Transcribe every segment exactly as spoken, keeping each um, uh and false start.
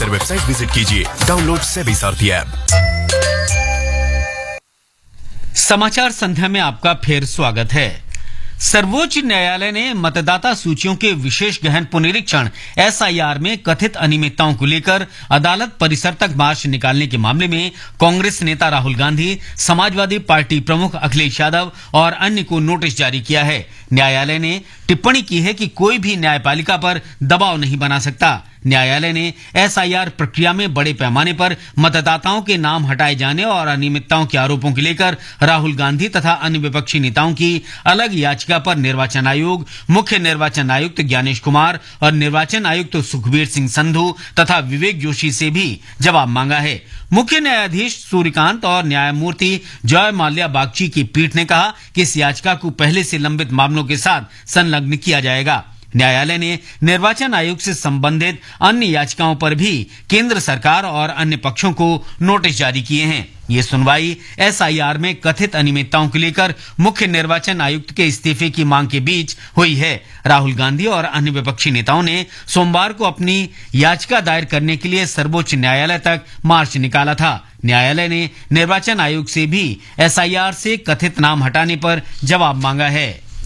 Sir website visit कीजिए। Download SEBI सारथी app. समाचार संध्या में आपका फिर स्वागत है। सर्वोच्च न्यायालय ने मतदाता सूचियों के विशेष गहन पुनरीक्षण एस आई आर में कथित अनियमितताओं को लेकर अदालत परिसर तक मार्च निकालने के मामले में कांग्रेस नेता राहुल गांधी, समाजवादी पार्टी प्रमुख अखिलेश यादव और अन्य को नोटिस जारी किया है। न्यायालय ने टिप्पणी की है कि कोई भी न्यायपालिका पर दबाव नहीं बना सकता। न्यायालय ने एस आई आर प्रक्रिया में बड़े पैमाने पर मतदाताओं के नाम हटाए जाने और अनियमितताओं के आरोपों को लेकर राहुल गांधी तथा अन्य विपक्षी नेताओं की अलग याचिका पर निर्वाचन आयोग, मुख्य निर्वाचन आयुक्त ज्ञानेश कुमार और निर्वाचन आयुक्त सुखबीर सिंह संधू तथा विवेक जोशी से भी जवाब मांगा है। मुख्य न्यायाधीश सूर्यकांत और न्यायमूर्ति जय माल्या बागची की पीठ ने कहा कि इस याचिका को पहले से लंबित मामलों के साथ संलग्न किया जाएगा। न्यायालय ने निर्वाचन आयोग से संबंधित अन्य याचिकाओं पर भी केंद्र सरकार और अन्य पक्षों को नोटिस जारी किए हैं। ये सुनवाई एस आई आर में कथित अनियमितताओं को लेकर मुख्य निर्वाचन आयुक्त के इस्तीफे की मांग के बीच हुई है। राहुल गांधी और अन्य विपक्षी नेताओं ने सोमवार को अपनी याचिका दायर करने के लिए सर्वोच्च न्यायालय तक मार्च निकाला था। न्यायालय ने निर्वाचन आयोग से भी एस आई आर से कथित नाम हटाने पर जवाब मांगा है।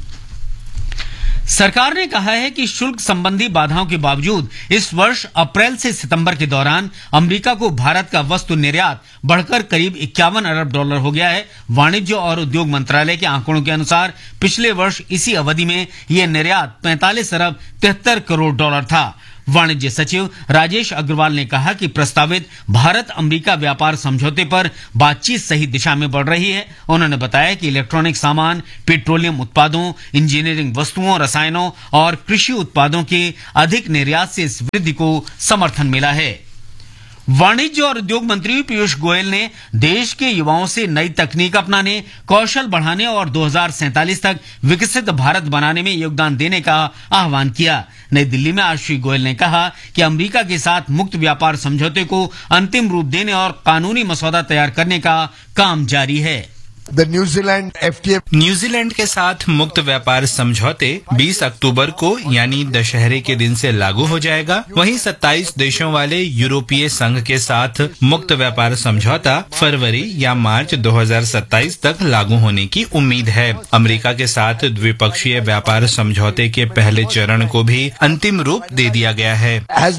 सरकार ने कहा है कि शुल्क संबंधी बाधाओं के बावजूद इस वर्ष अप्रैल से सितंबर के दौरान अमेरिका को भारत का वस्तु निर्यात बढ़कर करीब इक्यावन अरब डॉलर हो गया है। वाणिज्य और उद्योग मंत्रालय के आंकड़ों के अनुसार पिछले वर्ष इसी अवधि में यह निर्यात पैंतालीस अरब तिहत्तर करोड़ डॉलर था। वाणिज्य सचिव राजेश अग्रवाल ने कहा कि प्रस्तावित भारत अमेरिका व्यापार समझौते पर बातचीत सही दिशा में बढ़ रही है। उन्होंने बताया कि इलेक्ट्रॉनिक सामान, पेट्रोलियम उत्पादों, इंजीनियरिंग वस्तुओं, रसायनों और कृषि उत्पादों के अधिक निर्यात से इस वृद्धि को समर्थन मिला है। वाणिज्य और उद्योग मंत्री पीयूष गोयल ने देश के युवाओं से नई तकनीक अपनाने, कौशल बढ़ाने और दो हज़ार सैंतालीस तक विकसित भारत बनाने में योगदान देने का आह्वान किया। नई दिल्ली में आज श्री गोयल ने कहा कि अमेरिका के साथ मुक्त व्यापार समझौते को अंतिम रूप देने और कानूनी मसौदा तैयार करने का काम जारी है। New Zealand F T A New Zealand के साथ मुक्त व्यापार समझौते बीस अक्टूबर को यानी दशहरे के दिन से लागू हो जाएगा। वहीं सत्ताईस देशों वाले यूरोपीय संघ के साथ मुक्त व्यापार समझौता फरवरी या मार्च दो हज़ार सत्ताईस तक लागू होने की उम्मीद है। अमेरिका के साथ द्विपक्षीय व्यापार समझौते के पहले चरण को भी अंतिम रूप दे दिया गया है।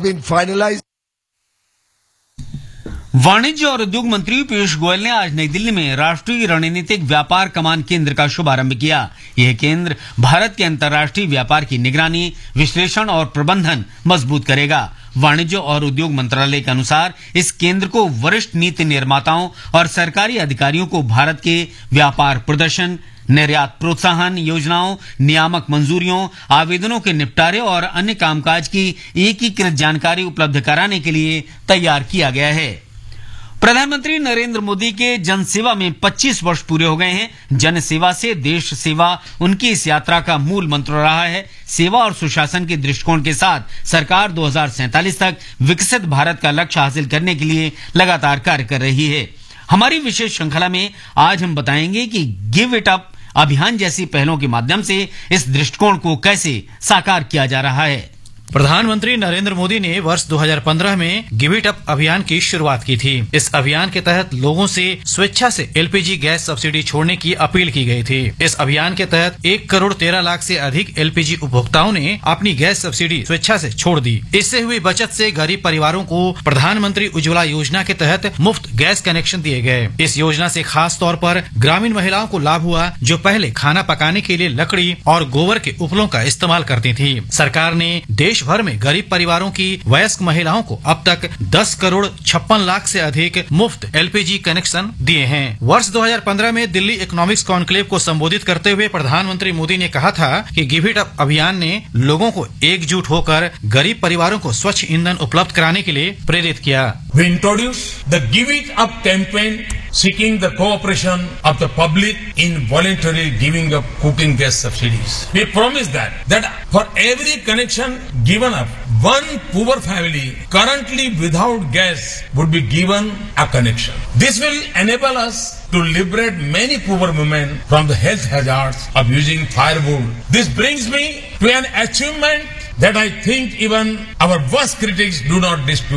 वाणिज्य और उद्योग मंत्री पीयूष गोयल ने आज नई दिल्ली में राष्ट्रीय रणनीतिक व्यापार कमान केंद्र का शुभारंभ किया। यह केंद्र भारत के अंतर्राष्ट्रीय व्यापार की निगरानी, विश्लेषण और प्रबंधन मजबूत करेगा। वाणिज्य और उद्योग मंत्रालय के अनुसार इस केंद्र को वरिष्ठ नीति निर्माताओं और सरकारी अधिकारियों को भारत के व्यापार प्रदर्शन, निर्यात प्रोत्साहन योजनाओं, नियामक मंजूरियों, आवेदनों के निपटारे और अन्य कामकाज की एकीकृत जानकारी उपलब्ध कराने के लिए तैयार किया गया है। प्रधानमंत्री नरेंद्र मोदी के जन सेवा में पच्चीस वर्ष पूरे हो गए हैं। जन सेवा से देश सेवा उनकी इस यात्रा का मूल मंत्र रहा है। सेवा और सुशासन के दृष्टिकोण के साथ सरकार दो हज़ार सैंतालीस तक विकसित भारत का लक्ष्य हासिल करने के लिए लगातार कार्य कर रही है। हमारी विशेष श्रृंखला में आज हम बताएंगे कि गिव इट अप अभियान जैसी पहलों के माध्यम से इस दृष्टिकोण को कैसे साकार किया जा रहा है। प्रधानमंत्री नरेंद्र मोदी ने वर्ष दो हज़ार पंद्रह में गिव इट अप अभियान की शुरुआत की थी। इस अभियान के तहत लोगों से स्वेच्छा से L P G gas subsidy छोड़ने की अपील की गई थी। इस अभियान के तहत एक करोड़ तेरह लाख से अधिक एल पी जी उपभोक्ताओं ने अपनी गैस सब्सिडी स्वेच्छा से छोड़ दी। इससे हुई बचत से गरीब परिवारों को प्रधानमंत्री उज्ज्वला योजना के तहत मुफ्त गैस कनेक्शन दिए गए। इस योजना से खास तौर पर ग्रामीण महिलाओं को लाभ हुआ जो पहले खाना पकाने के लिए लकड़ी और गोबर के उपलों का इस्तेमाल करती थी। सरकार ने देश देश भर में गरीब परिवारों की वयस्क महिलाओं को अब तक दस करोड़ छप्पन लाख से अधिक मुफ्त एल पी जी कनेक्शन दिए हैं। वर्ष दो हज़ार पंद्रह में दिल्ली इकोनॉमिक्स कॉन्क्लेव को संबोधित करते हुए प्रधानमंत्री मोदी ने कहा था कि गिव इट अप अभियान ने लोगों को एकजुट होकर गरीब परिवारों को स्वच्छ ईंधन उपलब्ध कराने के लिए प्रेरित किया। We introduced the Give It Up campaign, seeking the cooperation of the public in voluntarily giving up cooking gas subsidies. We promised that that for every connection given up, one poor family currently without gas would be given a connection. This will enable us to liberate many poor women from the health hazards of using firewood. This brings me to an achievement that I think even our worst critics do not dispute.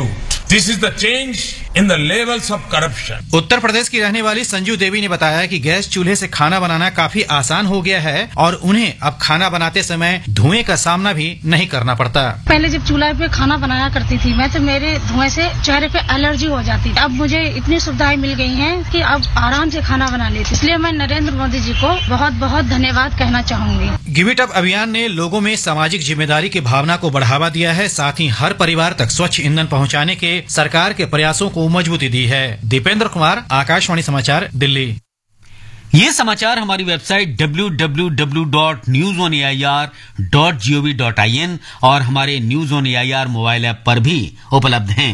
This is the change in the levels of corruption. Uttar Pradesh की रहने वाली संजू देवी ने बताया कि gas चूल्हे से खाना बनाना काफी आसान हो गया है और उन्हें अब खाना बनाते समय धुएं का सामना भी नहीं करना पड़ता। पहले जब चूल्हा पे खाना बनाया करती थी मैं तो मेरे धुएं से चेहरे पे एलर्जी हो जाती थी। अब मुझे इतनी सुविधाएं मिल गई हैं कि अब आराम से खाना बना लेती। इसलिए मैं नरेंद्र मोदी जी को बहुत बहुत धन्यवाद कहना चाहूंगी। गिव इट अप अभियान ने लोगों में सामाजिक जिम्मेदारी की भावना को बढ़ावा दिया है, साथ ही हर परिवार तक स्वच्छ ईंधन पहुंचाने के सरकार के प्रयासों को मजबूती दी है। दीपेंद्र कुमार, आकाशवाणी समाचार, दिल्ली। ये समाचार हमारी website W W W dot news on A I R dot G O V dot I N और हमारे news on A I R mobile app पर भी उपलब्ध हैं।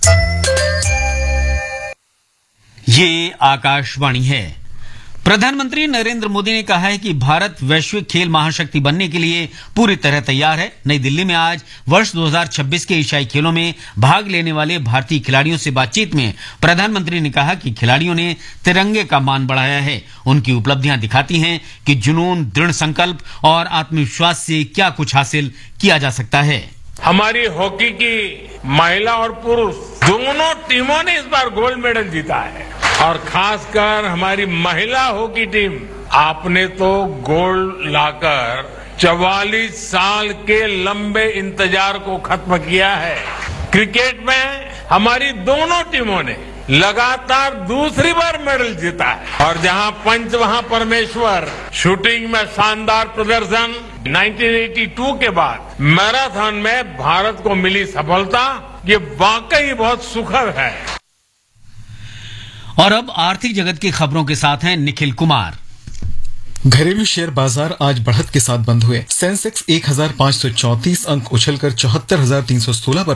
ये आकाशवाणी है। प्रधानमंत्री नरेंद्र मोदी ने कहा है कि भारत वैश्विक खेल महाशक्ति बनने के लिए पूरी तरह तैयार है। नई दिल्ली में आज वर्ष दो हज़ार छब्बीस के एशियाई खेलों में भाग लेने वाले भारतीय खिलाड़ियों से बातचीत में प्रधानमंत्री ने कहा कि खिलाड़ियों ने तिरंगे का मान बढ़ाया है। उनकी उपलब्धियां दिखाती हैं कि जुनून, दृढ़ संकल्प और आत्मविश्वास से क्या कुछ हासिल किया जा सकता है। हमारी हॉकी की महिला और पुरुष दोनों टीमों ने इस बार गोल्ड मेडल जीता है और खासकर हमारी महिला हॉकी टीम, आपने तो गोल्ड लाकर चवालीस साल के लंबे इंतजार को खत्म किया है। क्रिकेट में हमारी दोनों टीमों ने लगातार दूसरी बार मेडल जीता है और जहां पंच वहां परमेश्वर। शूटिंग में शानदार प्रदर्शन। उन्नीस सौ बयासी के बाद मैराथन में भारत को मिली सफलता, ये वाकई बहुत सुखद है। और अब आर्थिक जगत की खबरों के साथ हैं निखिल कुमार। घरेलू शेयर बाजार आज बढ़त के साथ बंद हुए। सेंसेक्स एक हजार पाँच सौ चौंतीस अंक उछलकर चौहत्तर हजार तीन सौ सोलह पर